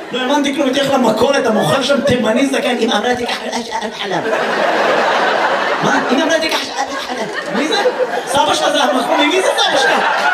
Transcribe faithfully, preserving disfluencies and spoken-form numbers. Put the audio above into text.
לא האמנתי כלום, תלך למכולת, המוכר שם תימני זקן, אמא אמרה תיקח חלב. מה? אמא אמרה תיקח חלב. מי זה? סבא שלך זה המחמוד, מי זה סבא שלך?